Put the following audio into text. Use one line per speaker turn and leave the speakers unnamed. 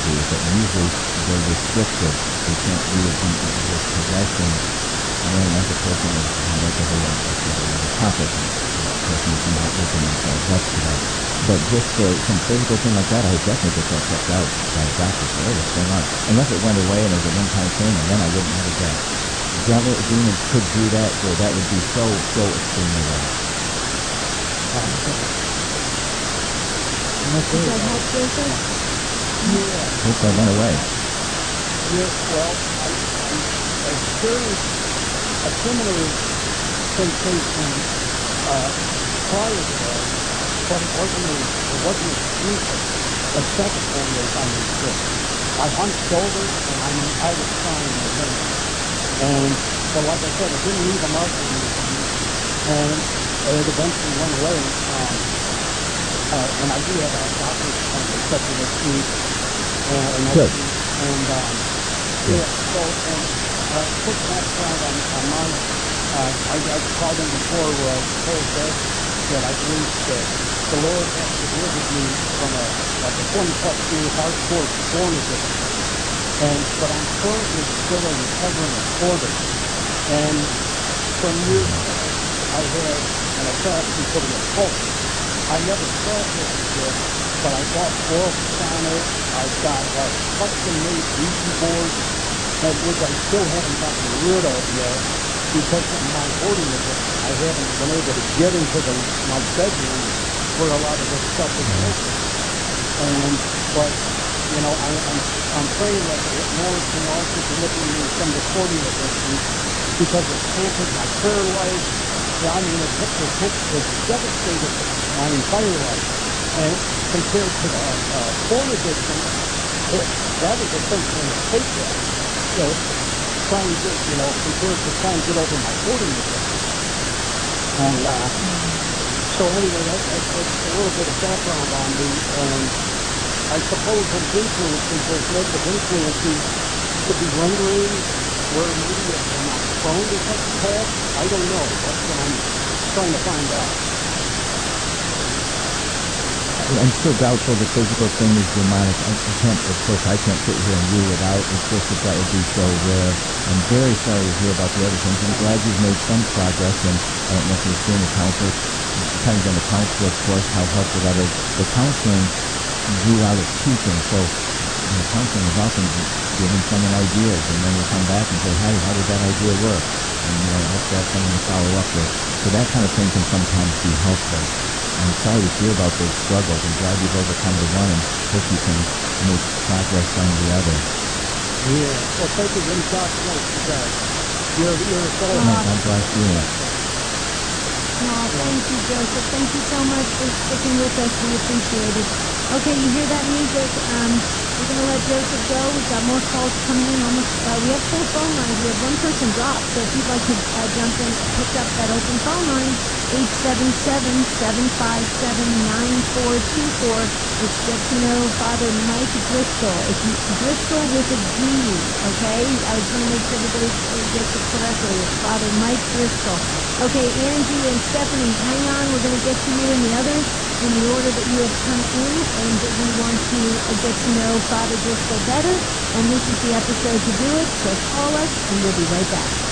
agree with it. Usually they're restricted. They can't do it with possession. And then once a person is, that's a whole other topic. A person is somehow open themselves up to that. But just for some physical thing like that, I would definitely get that checked out by a doctor. Say, oh, what's going on? Unless it went away and it was a one-time thing, and then I wouldn't have a guess. Demons could do that, or that would be so extremely rare.
Does that help, Joseph?
Yeah.
Oops, I went away.
Yeah, well, I experienced a similar sensation prior to that, but it wasn't exclusive. The second one was I was sick. I hunched over and I was crying in pain. And so, like I said, it didn't leave a mark on anything, and it eventually went away. And I do have a doctor's appointment set for this week, or next
Good.
week. And so quick background on mine. I called in before where I told that I believe that the Lord has delivered me from a 20-plus year hardcore porn addiction. But I'm currently still a recovering hoarder. And some years back, I had an attraction to the occult. I never felt what it did, but I bought books on it. I've got custom-made Ouija boards, which I still haven't gotten rid of yet because of my hoarding addiction. I haven't been able to get into my bedroom where a lot of this stuff is located. But I'm praying that the Lord can also deliver me from this hoarding addiction because it's hampered my prayer life. Yeah, I mean, it's devastated my entire life. And compared to the porn addiction, that was essentially a paycheck. Trying to get over my hoarding addiction. And so anyway, that's a little bit of background on me. And I suppose those negative influences could be lingering where maybe I'm prone to such attacks. I don't know. That's what I'm trying to find out.
I'm still doubtful the physical thing is demonic. I can't sit here and rule it out. It's just that would be so rare. I'm very sorry to hear about the other things. I'm glad you've made some progress, and I don't know if you're seeing a counselor. It depends on the counselor, of course, how helpful that is. The counseling grew out of teaching, so counseling is often giving someone ideas, and then you come back and say, hey, how did that idea work? And also have someone to follow up with. So that kind of thing can sometimes be helpful. I'm sorry to hear about those struggles. I'm glad you've overcome the one and hope you can make progress on the other.
Yeah. Well, thank you. God bless you guys. You're a fellow.
God bless you.
Oh, thank you, Joseph. Thank you so much for sticking with us. We appreciate it. Okay, you hear that music? We're going to let Joseph go. We've got more calls coming in. We have full phone lines. We have one person dropped. So if you'd like to jump in, pick up that open phone line, 877-757-9424. It's Get to Know Father Mike Driscoll. It's Driscoll with a D, okay? I just want to make sure everybody gets it correctly. It's Father Mike Driscoll. Okay, Angie and Stephanie, hang on. We're going to get to you and the others in the order that you have come in, and we want to get to know Father Driscoll better, and this is the episode to do it, so call us, and we'll be right back.